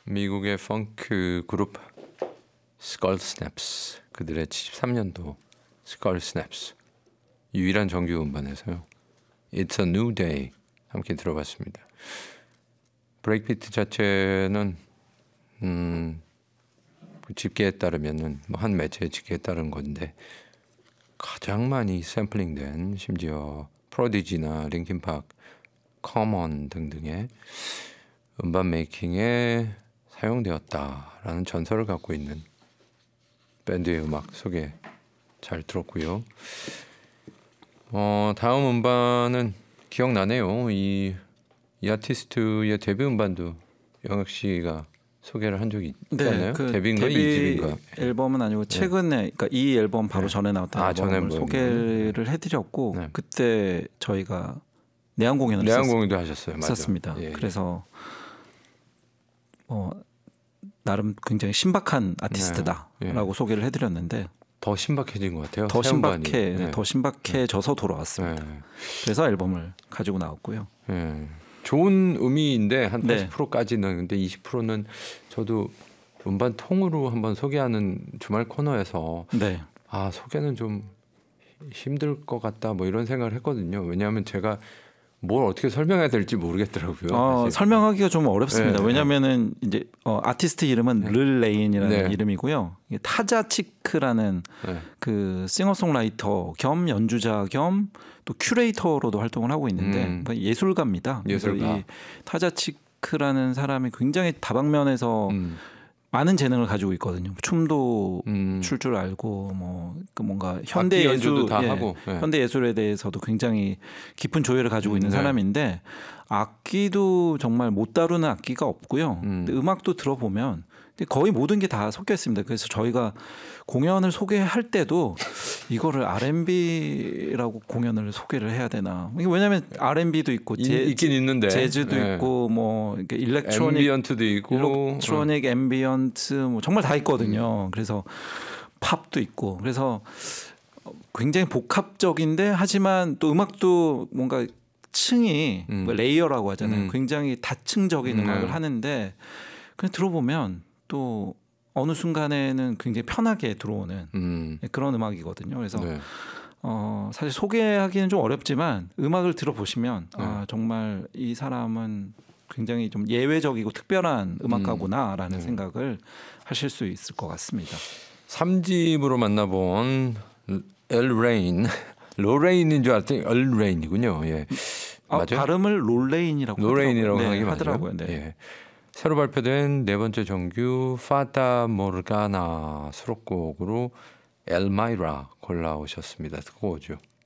미국의 펑크 그룹 스컬 스냅스, 그들의 73년도 스컬 스냅스 유일한 정규 음반에서요. It's a New Day 함께 들어봤습니다. 브레이크비트 자체는 그 집계에 따르면은 한 매체의 집계에 따른 건데 가장 많이 샘플링된, 심지어 프로디지나 링킨파크, 커먼 등등의 음반 메이킹에 사용되었다라는 전설을 갖고 있는 밴드의 음악 소개 잘 들었고요. 다음 음반은 기억나네요. 이 아티스트의 데뷔 음반도 영혁 씨가 소개를 한 적이 있잖아요. 그 데뷔인가 데뷔 2집인가? 앨범은 아니고 최근에, 그러니까 이 앨범 바로 전에 나왔던 앨범을 소개를 해드렸고 그때 저희가 내한 공연을 공연도 하셨어요. 맞아. 했었습니다. 그래서 나름 굉장히 신박한 아티스트다라고 소개를 해드렸는데 더 신박해진 것 같아요. 더 신박해져서 돌아왔습니다. 그래서 앨범을 가지고 나왔고요. 좋은 의미인데 한 80%까지는, 근데 20%는 저도 음반 통으로 한번 소개하는 주말 코너에서 소개는 좀 힘들 것 같다 뭐 이런 생각을 했거든요. 왜냐하면 제가 뭘 어떻게 설명해야 될지 모르겠더라고요. 설명하기가 좀 어렵습니다. 왜냐하면은 이제 아티스트 이름은 를 레인이라는 이름이고요. 타자치크라는 그 싱어송라이터 겸 연주자 겸 또 큐레이터로도 활동을 하고 있는데 예술가입니다. 예술가. 이 타자치크라는 사람이 굉장히 다방면에서 많은 재능을 가지고 있거든요. 춤도 출 줄 알고 그 뭔가 현대 예술도 다 하고 현대 예술에 대해서도 굉장히 깊은 조예를 가지고 있는 사람인데 악기도 정말 못 다루는 악기가 없고요. 근데 음악도 들어보면 거의 모든 게 다 섞여 있습니다. 그래서 저희가 공연을 소개할 때도 이거를 R&B라고 공연을 소개를 해야 되나? 왜냐하면 R&B도 있고 있긴 있는데 재즈도 있고 뭐 일렉트로닉 앰비언트도 있고 일렉트로닉 앰비언트 뭐 정말 다 있거든요. 그래서 팝도 있고 그래서 굉장히 복합적인데 하지만 또 음악도 뭔가 층이 레이어라고 하잖아요. 굉장히 다층적인 음악을 하는데 그냥 들어보면 또 어느 순간에는 굉장히 편하게 들어오는 그런 음악이거든요. 그래서 사실 소개하기는 좀 어렵지만 음악을 들어보시면 정말 이 사람은 굉장히 좀 예외적이고 특별한 음악가구나라는 생각을 하실 수 있을 것 같습니다. 3집으로 만나본 엘레인, 로레인인 줄 알았더니 엘레인이군요. 맞아요? 발음을 롤레인이라고 하더라고요. 새로 발표된 네 번째 정규 파타 모르가나 수록곡으로 엘마이라 골라오셨습니다. 듣고 오죠.